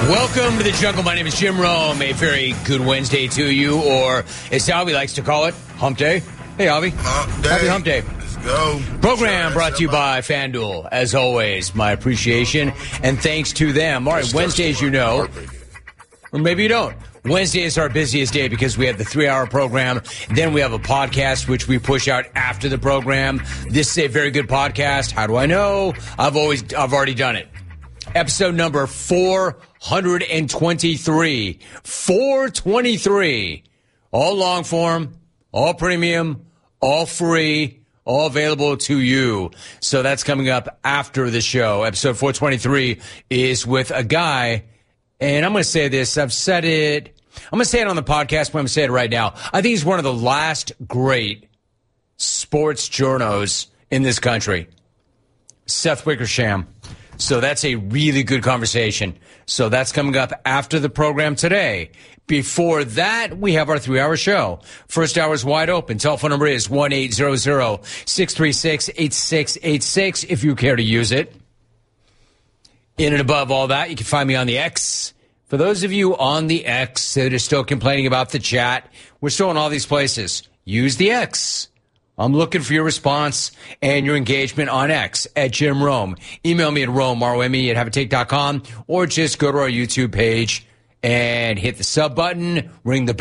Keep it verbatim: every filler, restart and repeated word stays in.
Welcome to the jungle. My name is Jim Rome. A very good Wednesday to you, or as Albie likes to call it, Hump Day. Hey, Albie. Hump Day. Happy Hump Day. Let's go. Program brought to you by FanDuel. As always, my appreciation and thanks to them. All right, Wednesdays, you know, or maybe you don't. Wednesday is our busiest day because we have the three-hour program. Then we have a podcast, which we push out after the program. This is a very good podcast. How do I know? I've always, I've already done it. Episode number four twenty-three. four twenty-three. All long form, all premium, all free, all available to you. So that's coming up after the show. Episode four twenty-three is with a guy, and I'm going to say this. I've said it. I'm going to say it on the podcast, but I'm going to say it right now. I think he's one of the last great sports journos in this country. Seth Wickersham. So that's a really good conversation. So that's coming up after the program today. Before that, we have our three-hour show. First hour is wide open. Telephone number is one eight hundred, six three six, eight six eight six if you care to use it. In and above all that, you can find me on the X. For those of you on the X that are still complaining about the chat, we're still in all these places. Use the X. I'm looking for your response and your engagement on X at Jim Rome. Email me at Rome, R O M E, at have a take dot com, or just go to our YouTube page and hit the sub button, ring the bell.